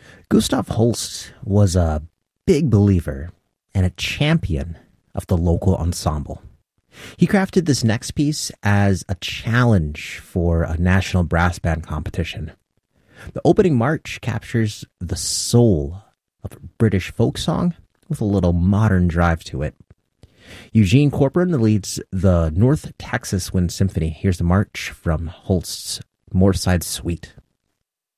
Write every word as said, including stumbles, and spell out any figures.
Gustav Holst was a big believer and a champion of the local ensemble. He crafted this next piece as a challenge for a national brass band competition. The opening march captures the soul of a British folk song with a little modern drive to it. Eugene Corcoran leads the North Texas Wind Symphony. Here's the march from Holst's Moorside Suite.